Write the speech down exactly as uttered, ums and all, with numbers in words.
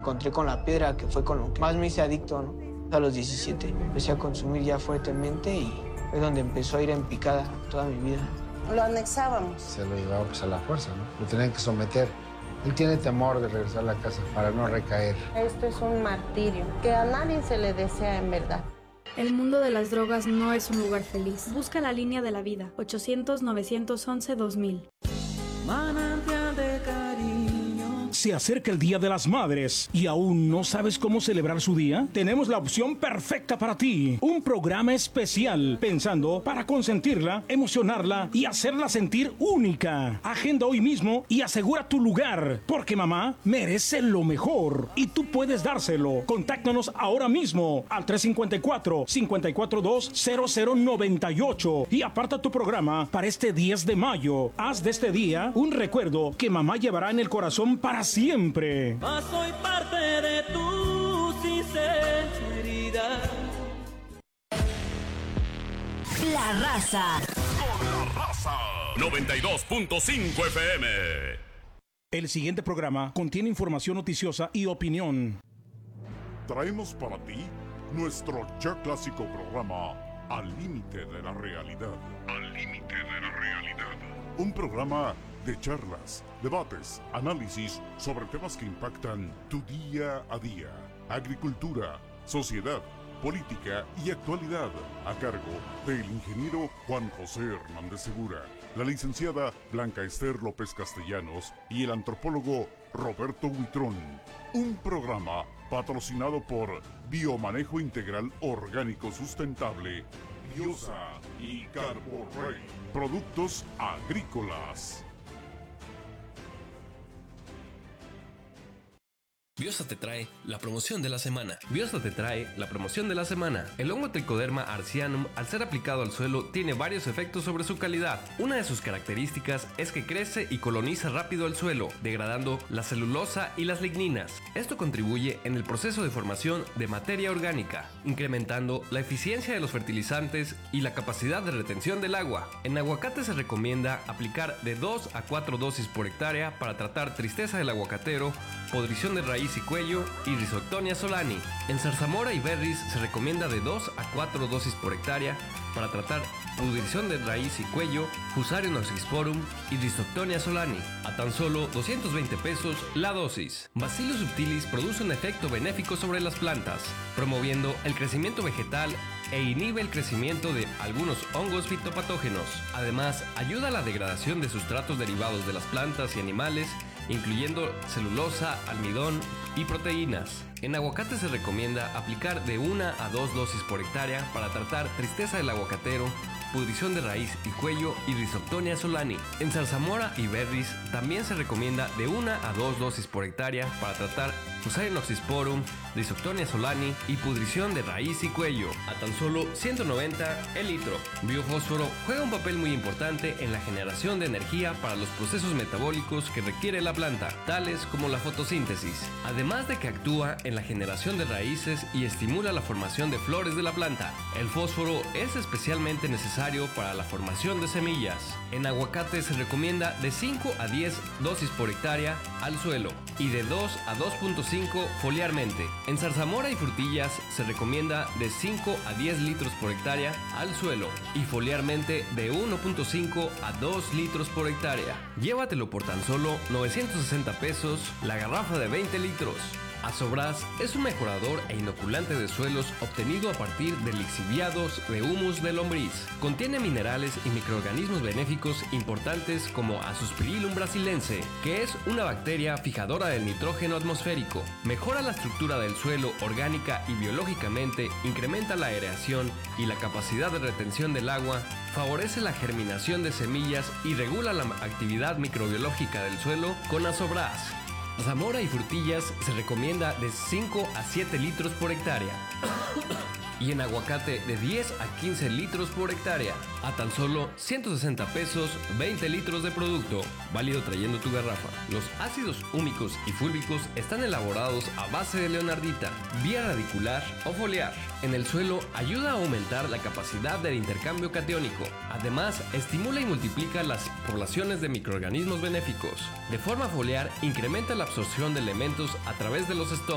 encontré con la piedra, que fue con lo que más me hice adicto, ¿no? A los diecisiete empecé a consumir ya fuertemente y fue donde empezó a ir en picada toda mi vida. Lo anexábamos. Se lo llevaba pues a la fuerza, ¿no? Lo tenían que someter. Él tiene temor de regresar a la casa para no recaer. Esto es un martirio que a nadie se le desea en verdad. El mundo de las drogas no es un lugar feliz. Busca la línea de la vida. ochocientos, novecientos once, dos mil. Manantial de cariño. Se acerca el Día de las Madres y aún no sabes cómo celebrar su día. Tenemos la opción perfecta para ti. Un programa especial pensando para consentirla, emocionarla y hacerla sentir única. Agenda hoy mismo y asegura tu lugar, porque mamá merece lo mejor y tú puedes dárselo. Contáctanos ahora mismo al tres cinco cuatro, cinco cuatro dos, cero cero nueve ocho y aparta tu programa para este diez de mayo. Haz de este día un recuerdo que mamá llevará en el corazón para siempre. Mas soy parte de tu sinceridad. La Raza. Con la Raza. noventa y dos punto cinco F M. El siguiente programa contiene información noticiosa y opinión. Traemos para ti nuestro ya clásico programa Al Límite de la Realidad. Al Límite de la Realidad. Un programa de charlas, debates, análisis sobre temas que impactan tu día a día. Agricultura, sociedad, política y actualidad. A cargo del ingeniero Juan José Hernández Segura, la licenciada Blanca Esther López Castellanos y el antropólogo Roberto Huitrón. Un programa patrocinado por Biomanejo Integral Orgánico Sustentable, Biosa y Carborrey, productos agrícolas. Biosa te trae la promoción de la semana. Biosa te trae la promoción de la semana. El hongo Trichoderma arcianum, al ser aplicado al suelo, tiene varios efectos sobre su calidad. Una de sus características es que crece y coloniza rápido el suelo, degradando la celulosa y las ligninas. Esto contribuye en el proceso de formación de materia orgánica, incrementando la eficiencia de los fertilizantes y la capacidad de retención del agua. En aguacate se recomienda aplicar de dos a cuatro dosis por hectárea para tratar tristeza del aguacatero, podrición de raíz y cuello y Rhizoctonia solani. En zarzamora y berries se recomienda de dos a cuatro dosis por hectárea para tratar pudrición de raíz y cuello, Fusarium oxysporum y Rhizoctonia solani, a tan solo doscientos veinte pesos la dosis. Bacillus subtilis produce un efecto benéfico sobre las plantas, promoviendo el crecimiento vegetal e inhibe el crecimiento de algunos hongos fitopatógenos. Además, ayuda a la degradación de sustratos derivados de las plantas y animales, incluyendo celulosa, almidón y proteínas. En aguacate se recomienda aplicar de una a dos dosis por hectárea para tratar tristeza del aguacatero, pudrición de raíz y cuello y Rhizoctonia solani. En zarzamora y berries también se recomienda de una a dos dosis por hectárea para tratar Fusarium oxysporum, Rhizoctonia solani y pudrición de raíz y cuello, a tan solo ciento noventa el litro. Biofósforo juega un papel muy importante en la generación de energía para los procesos metabólicos que requiere la planta, tales como la fotosíntesis, además de que actúa en la generación de raíces y estimula la formación de flores de la planta. El fósforo es especialmente necesario para la formación de semillas. En aguacate se recomienda de cinco a diez dosis por hectárea al suelo y de dos a dos punto cinco foliarmente. En zarzamora y frutillas se recomienda de cinco a diez litros por hectárea al suelo y foliarmente de uno punto cinco a dos litros por hectárea. Llévatelo por tan solo novecientos sesenta pesos la garrafa de veinte litros. Asobras es un mejorador e inoculante de suelos obtenido a partir de lixiviados de humus de lombriz. Contiene minerales y microorganismos benéficos importantes como Azospirillum brasilense, que es una bacteria fijadora del nitrógeno atmosférico. Mejora la estructura del suelo orgánica y biológicamente, incrementa la aireación y la capacidad de retención del agua, favorece la germinación de semillas y regula la actividad microbiológica del suelo con Asobras. Zamora y frutillas se recomienda de cinco a siete litros por hectárea y en aguacate de diez a quince litros por hectárea, a tan solo ciento sesenta pesos veinte litros de producto, válido trayendo tu garrafa. Los ácidos húmicos y fúlbicos están elaborados a base de leonardita, vía radicular o foliar. En el suelo ayuda a aumentar la capacidad del intercambio catiónico. Además, estimula y multiplica las poblaciones de microorganismos benéficos. De forma foliar, incrementa la absorción de elementos a través de los estómagos.